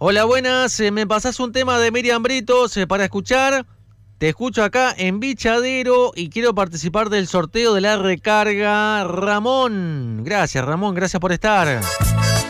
Hola, buenas. ¿Me pasás un tema de Miriam Britos para escuchar? Te escucho acá en Bichadero y quiero participar del sorteo de la recarga. Ramón. Gracias, Ramón. Gracias por estar.